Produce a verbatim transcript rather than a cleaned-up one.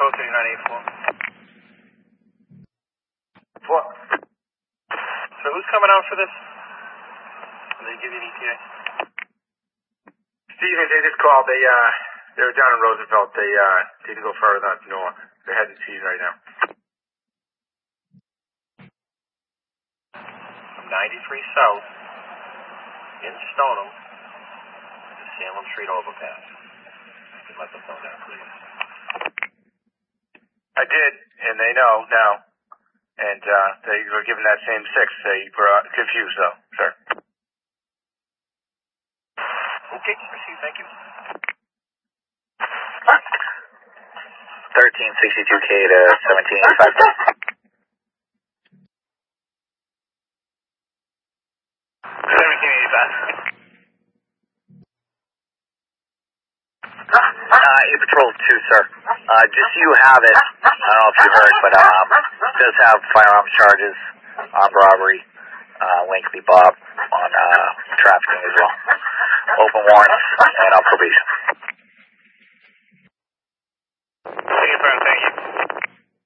code thirty-nine eighty-four. What? So who's coming out for this? Did they give you an E T A? Stevens, they just called. They, uh, they were down in Roosevelt. They, uh, need to go further up north. They're heading to you right now. ninety-three South in Stoneham to Salem Street overpass. You can let them know that, please. I did, and they know now. And, uh, they were given that same six. They were uh, confused, though, sir. Okay, received, thank you. thirteen sixty-two K to seventeen eighty-five. seventeen eighty-five. Uh, eight Patrol two, sir. Uh, just so you have it, I don't know if you heard, but um, it does have firearms charges, armed robbery, uh, Lankley Bob on uh, trafficking as well. Open warrants and on probation.